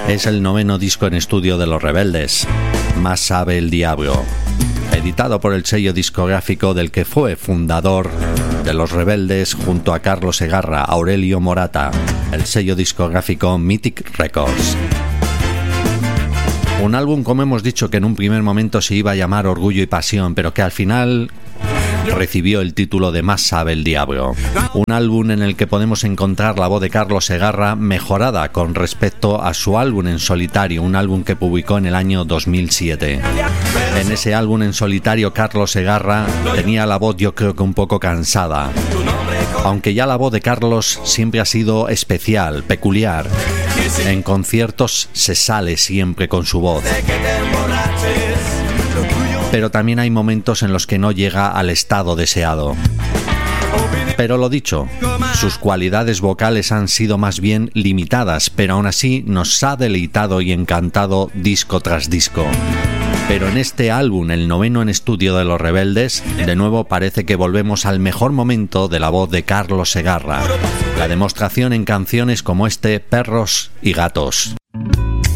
Es el 9º disco en estudio de Los Rebeldes, Más sabe el diablo, editado por el sello discográfico del que fue fundador de Los Rebeldes junto a Carlos Segarra, Aurelio Morata, el sello discográfico Mythic Records. Un álbum, como hemos dicho, que en un primer momento se iba a llamar Orgullo y Pasión, pero que al final recibió el título de Más sabe el diablo. Un álbum en el que podemos encontrar la voz de Carlos Segarra mejorada con respecto a su álbum en solitario, un álbum que publicó en el año 2007. En ese álbum en solitario, Carlos Segarra tenía la voz, yo creo que un poco cansada, aunque ya la voz de Carlos siempre ha sido especial, peculiar. En conciertos se sale siempre con su voz, pero también hay momentos en los que no llega al estado deseado. Pero lo dicho, sus cualidades vocales han sido más bien limitadas, pero aún así nos ha deleitado y encantado disco tras disco. Pero en este álbum, el 9º en estudio de Los Rebeldes, de nuevo parece que volvemos al mejor momento de la voz de Carlos Segarra. La demostración en canciones como este, Perros y Gatos.